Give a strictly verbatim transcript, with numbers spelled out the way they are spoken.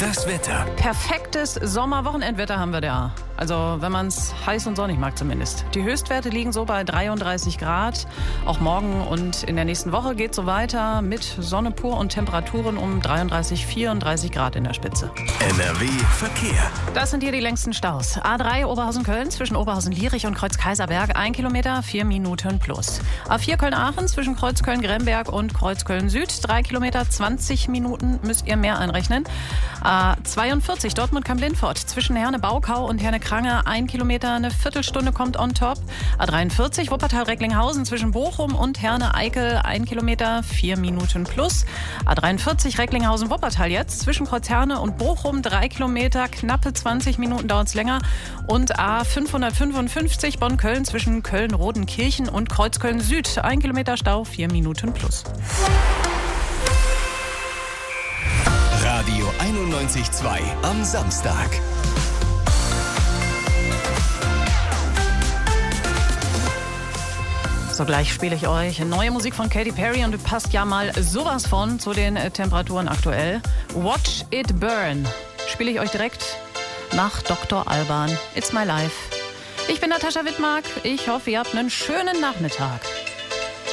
Das Wetter. Perfektes Sommerwochenendwetter haben wir da. Also wenn man es heiß und sonnig mag zumindest. Die Höchstwerte liegen so bei dreiunddreißig Grad. Auch morgen und in der nächsten Woche geht es so weiter mit Sonne pur und Temperaturen um dreiunddreißig, vierunddreißig Grad in der Spitze. N R W Verkehr. Das sind hier die längsten Staus. A drei Oberhausen-Köln zwischen Oberhausen-Lierich und Kreuz-Kaiserberg. Ein Kilometer, vier Minuten plus. A vier Köln-Aachen zwischen Kreuzköln-Gremberg und Kreuzköln-Süd. Drei Kilometer, zwanzig Minuten müsst ihr mehr einrechnen. A zweiundvierzig Dortmund-Kamp-Lindfort zwischen Herne-Baukau und Herne-Krange. Ein Kilometer, eine Viertelstunde kommt on top. A dreiundvierzig Wuppertal-Recklinghausen zwischen Bochum und Herne-Eickel. Ein Kilometer, vier Minuten plus. A dreiundvierzig Recklinghausen-Wuppertal jetzt zwischen Kreuzherne und Bochum. Drei Kilometer, knappe zwanzig Minuten dauert es länger. Und A fünfhundertfünfundfünfzig Bonn-Köln zwischen Köln-Rodenkirchen und Kreuzköln-Süd. Ein Kilometer Stau, vier Minuten plus. Radio einundneunzig Komma zwei am Samstag. So, gleich spiele ich euch neue Musik von Katy Perry und passt ja mal sowas von zu den Temperaturen aktuell. Watch It Burn spiele ich euch direkt nach Doktor Alban. It's My Life. Ich bin Natascha Wittmark. Ich hoffe, ihr habt einen schönen Nachmittag.